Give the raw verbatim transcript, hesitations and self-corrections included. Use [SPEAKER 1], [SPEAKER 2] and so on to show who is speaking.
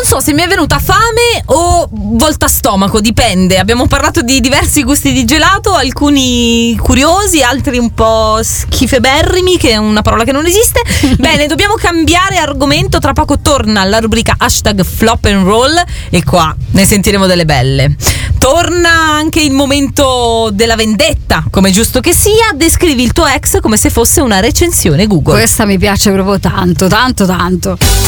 [SPEAKER 1] so se mi è venuta fame o volta stomaco, dipende. Abbiamo parlato di diversi gusti di gelato, alcuni curiosi, altri un po' schifeberrimi, che è una parola che non esiste. Bene, dobbiamo cambiare argomento. Tra poco torna la rubrica hashtag flop and roll e qua ne sentiremo delle belle. Torna anche il momento della vendetta, come giusto che sia. Descrivi il tuo ex come se fosse una recensione Google.
[SPEAKER 2] Questa mi piace proprio tanto, tanto, tanto.